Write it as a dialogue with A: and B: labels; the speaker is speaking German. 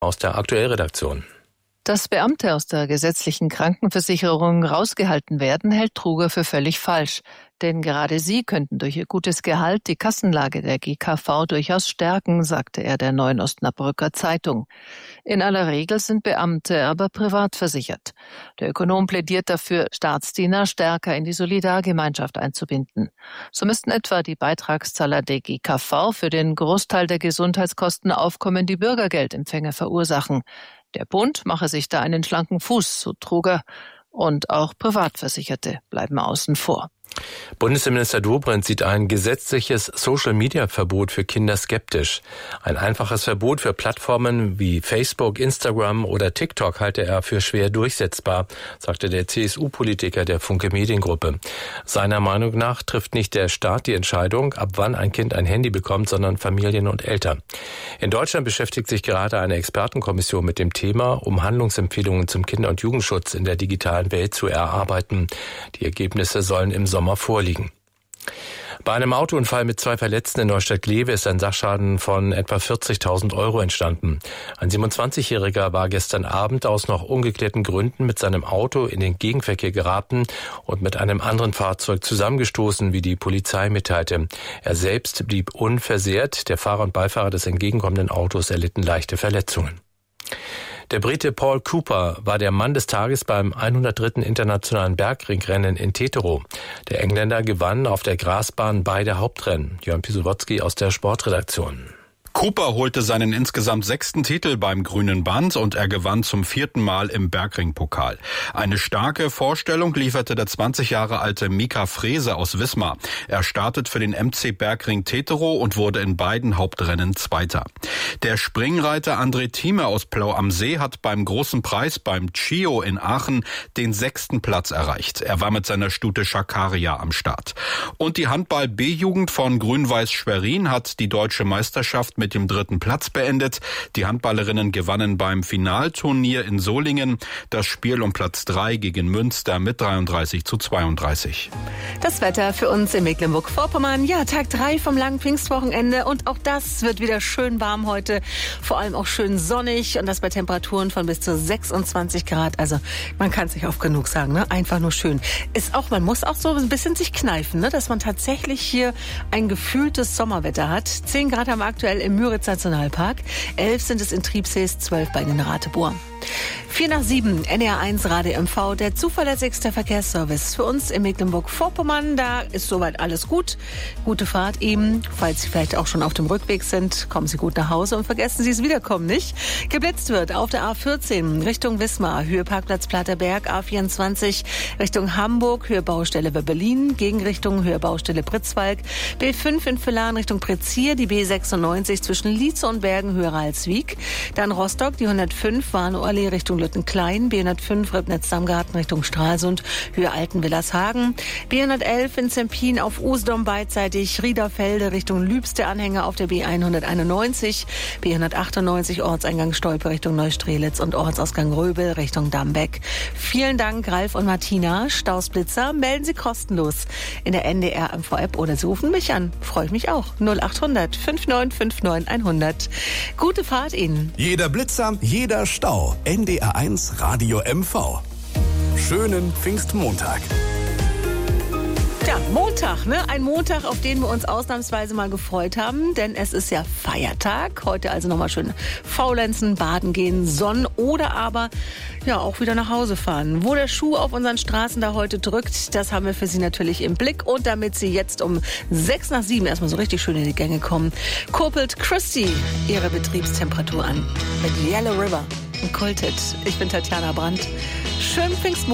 A: Aus der Aktuellredaktion.
B: Dass Beamte aus der gesetzlichen Krankenversicherung rausgehalten werden, hält Truger für völlig falsch. Denn gerade sie könnten durch ihr gutes Gehalt die Kassenlage der GKV durchaus stärken, sagte er der Neuen Osnabrücker Zeitung. In aller Regel sind Beamte aber privat versichert. Der Ökonom plädiert dafür, Staatsdiener stärker in die Solidargemeinschaft einzubinden. So müssten etwa die Beitragszahler der GKV für den Großteil der Gesundheitskosten aufkommende Bürgergeldempfänger verursachen. Der Bund mache sich da einen schlanken Fuß, so Truger, und auch Privatversicherte bleiben außen vor.
A: Bundesinnenminister Dobrindt sieht ein gesetzliches Social-Media-Verbot für Kinder skeptisch. Ein einfaches Verbot für Plattformen wie Facebook, Instagram oder TikTok halte er für schwer durchsetzbar, sagte der CSU-Politiker der Funke Mediengruppe. Seiner Meinung nach trifft nicht der Staat die Entscheidung, ab wann ein Kind ein Handy bekommt, sondern Familien und Eltern. In Deutschland beschäftigt sich gerade eine Expertenkommission mit dem Thema, um Handlungsempfehlungen zum Kinder- und Jugendschutz in der digitalen Welt zu erarbeiten. Die Ergebnisse sollen im Sommer vorliegen. Bei einem Autounfall mit 2 Verletzten in Neustadt-Glewe ist ein Sachschaden von etwa 40.000 Euro entstanden. Ein 27-Jähriger war gestern Abend aus noch ungeklärten Gründen mit seinem Auto in den Gegenverkehr geraten und mit einem anderen Fahrzeug zusammengestoßen, wie die Polizei mitteilte. Er selbst blieb unversehrt. Der Fahrer und Beifahrer des entgegenkommenden Autos erlitten leichte Verletzungen. Der Brite Paul Cooper war der Mann des Tages beim 103. Internationalen Bergringrennen in Teterow. Der Engländer gewann auf der Grasbahn beide Hauptrennen. Jörn Pisowotzki aus der Sportredaktion.
C: Cooper holte seinen insgesamt 6. Titel beim Grünen Band und er gewann zum 4. Mal im Bergringpokal. Eine starke Vorstellung lieferte der 20 Jahre alte Mika Frese aus Wismar. Er startet für den MC Bergring Teterow und wurde in beiden Hauptrennen Zweiter. Der Springreiter André Thieme aus Plau am See hat beim Großen Preis beim CHIO in Aachen den 6. Platz erreicht. Er war mit seiner Stute Schakaria am Start. Und die Handball-B-Jugend von Grün-Weiß Schwerin hat die deutsche Meisterschaft mit dem 3. Platz beendet. Die Handballerinnen gewannen beim Finalturnier in Solingen das Spiel um Platz 3 gegen Münster mit 33:32.
D: Das Wetter für uns in Mecklenburg-Vorpommern. Ja, Tag 3 vom langen Pfingstwochenende und auch das wird wieder schön warm heute. Vor allem auch schön sonnig und das bei Temperaturen von bis zu 26 Grad. Also man kann es nicht oft genug sagen, ne? Einfach nur schön. Man muss auch so ein bisschen sich kneifen, ne? Dass man tatsächlich hier ein gefühltes Sommerwetter hat. 10 Grad haben wir aktuell im Müritz Nationalpark, 11 sind es in Triebsees, 12 bei den Ratebohr. 7:04, NR1 Radio MV, der zuverlässigste Verkehrsservice für uns in Mecklenburg-Vorpommern. Da ist soweit alles gut. Gute Fahrt eben. Falls Sie vielleicht auch schon auf dem Rückweg sind, kommen Sie gut nach Hause und vergessen Sie es Wiederkommen nicht. Geblitzt wird auf der A14 Richtung Wismar, Höhe Parkplatz Platterberg, A24 Richtung Hamburg, Höhe Baustelle Berlin, Gegenrichtung Höhe Baustelle Pritzwalk, B5 in Villaren Richtung Prezier, die B96 zwischen Lietze und Bergen, Höhe Ralswiek, dann Rostock, die 105 Warnow-Allee Richtung Lüttenklein, B105 Ribnitz-Dammgarten Richtung Stralsund, Höhe Altenwillershagen, B111 in Zempin auf Usedom beidseitig, Riederfelde Richtung Lübs, der Anhänger auf der B191, B198 Ortseingang Stolpe Richtung Neustrelitz und Ortsausgang Röbel Richtung Dambeck. Vielen Dank, Ralf und Martina. Stausblitzer melden Sie kostenlos in der NDR MV-App oder Sie rufen mich an. Freue ich mich auch. 0800 5959 100. Gute Fahrt Ihnen.
E: Jeder Blitzer, jeder Stau. NDR1 Radio MV. Schönen Pfingstmontag.
D: Ja, Montag, ne? Ein Montag, auf den wir uns ausnahmsweise mal gefreut haben, denn es ist ja Feiertag. Heute also nochmal schön faulenzen, baden gehen, sonnen oder aber ja auch wieder nach Hause fahren. Wo der Schuh auf unseren Straßen da heute drückt, das haben wir für Sie natürlich im Blick. Und damit Sie jetzt um 6:06 erstmal so richtig schön in die Gänge kommen, kurbelt Christy ihre Betriebstemperatur an mit Yellow River. Ein Kulthit. Ich bin Tatjana Brandt. Schönen Pfingstmontag.